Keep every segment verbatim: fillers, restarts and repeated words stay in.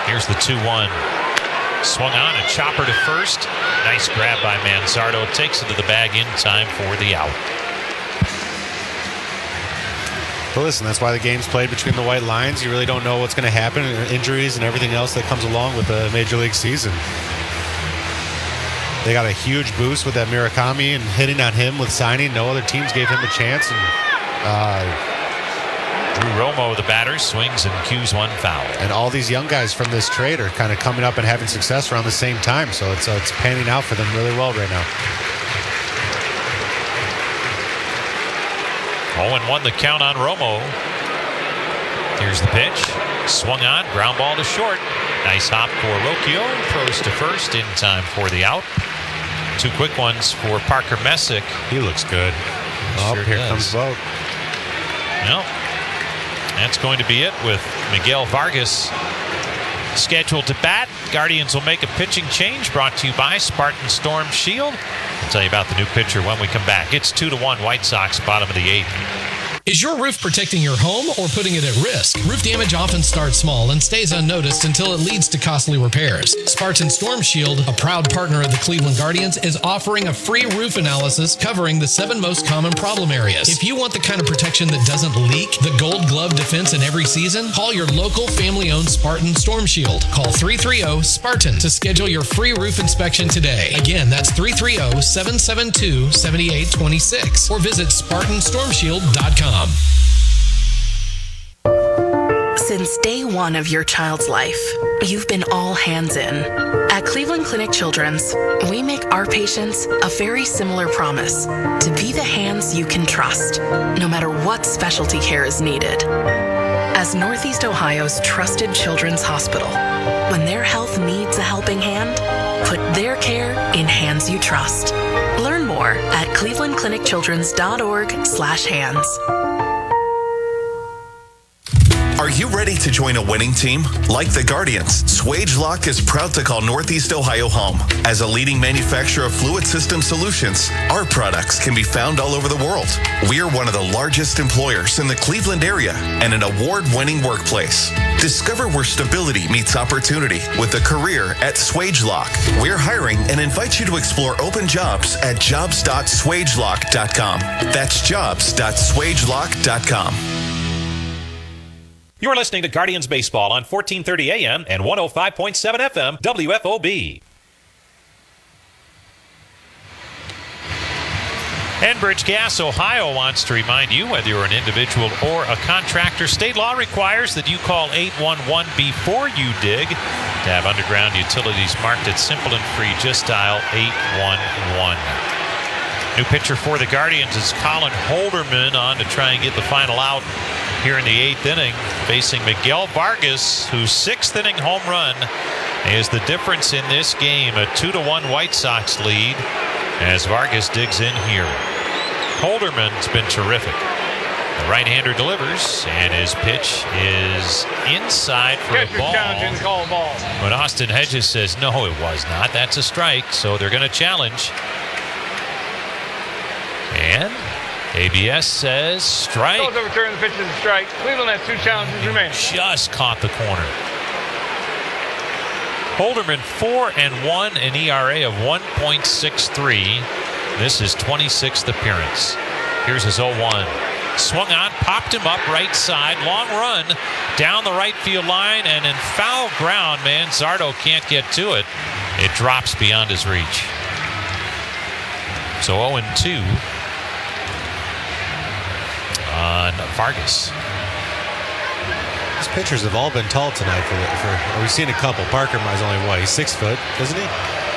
Here's the two one. Swung on, a chopper to first. Nice grab by Manzardo. Takes it to the bag in time for the out. But listen, that's why the game's played between the white lines. You really don't know what's going to happen, injuries and everything else that comes along with the Major League season. They got a huge boost with that Murakami and hitting on him with signing. No other teams gave him a chance. And uh, Drew Romo, the batter, swings and cues one foul. And all these young guys from this trade are kind of coming up and having success around the same time. So it's, uh, it's panning out for them really well right now. oh and one the count on Romo. Here's the pitch. Swung on, ground ball to short. Nice hop for Rocchio. Throws to first in time for the out. Two quick ones for Parker Messick. He looks good. Oh, Sure here does. comes Vogt. Well, that's going to be it with Miguel Vargas scheduled to bat. Guardians will make a pitching change, brought to you by Spartan Storm Shield. I'll tell you about the new pitcher when we come back. It's two to one White Sox, bottom of the eighth. Is your roof protecting your home or putting it at risk? Roof damage often starts small and stays unnoticed until it leads to costly repairs. Spartan Storm Shield, a proud partner of the Cleveland Guardians, is offering a free roof analysis covering the seven most common problem areas. If you want the kind of protection that doesn't leak, the gold glove defense in every season, call your local family-owned Spartan Storm Shield. Call three three zero SPARTAN to schedule your free roof inspection today. Again, that's three three zero, seven seven two, seven eight two six or visit Spartan Storm Shield dot com. Since day one of your child's life, you've been all hands in. At Cleveland Clinic Children's, we make our patients a very similar promise to be the hands you can trust, no matter what specialty care is needed. As Northeast Ohio's trusted children's hospital, when their health needs a helping hand, put their care in hands you trust. Learn more at cleveland clinic children's dot org slash hands. Are you ready to join a winning team? Like the Guardians, Swagelok is proud to call Northeast Ohio home. As a leading manufacturer of fluid system solutions, our products can be found all over the world. We are one of the largest employers in the Cleveland area and an award-winning workplace. Discover where stability meets opportunity with a career at Swagelok. We're hiring and invite you to explore open jobs at jobs dot swagelok dot com. That's jobs dot swagelok dot com. You're listening to Guardians Baseball on fourteen thirty A M and one oh five point seven F M W F O B. Enbridge Gas Ohio wants to remind you, whether you're an individual or a contractor, state law requires that you call eight one one before you dig. To have underground utilities marked as simple and free, just dial eight one one. New pitcher for the Guardians is Colin Holderman on to try and get the final out here in the eighth inning, facing Miguel Vargas, whose sixth inning home run is the difference in this game. A two to one White Sox lead as Vargas digs in here. Holderman's been terrific. The right-hander delivers, and his pitch is inside for a ball. Call ball. But Austin Hedges says, no, it was not. That's a strike, so they're going to challenge. And A B S says strike. Those overturn the pitch is a strike. Cleveland has two challenges remaining. Just caught the corner. Holderman four and one, an E R A of one point six three. This is twenty-sixth appearance. Here's his oh one. Swung on, popped him up right side. Long run down the right field line, and in foul ground, Manzardo can't get to it. It drops beyond his reach. So oh and two. On Vargas. These pitchers have all been tall tonight. For, the, for we've seen a couple. Parker is only what? He's six foot, isn't he?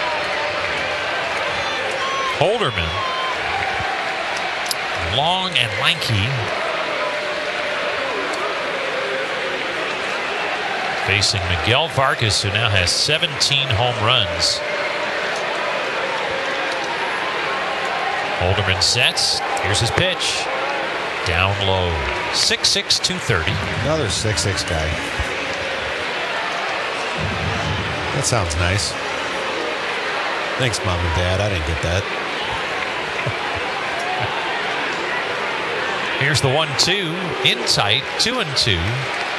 Holderman, long and lanky, facing Miguel Vargas, who now has seventeen home runs. Holderman sets. Here's his pitch. Down low. six six, two thirty. Another six six guy. That sounds nice. Thanks, Mom and Dad. I didn't get that. Here's the one two. In tight. Two and two.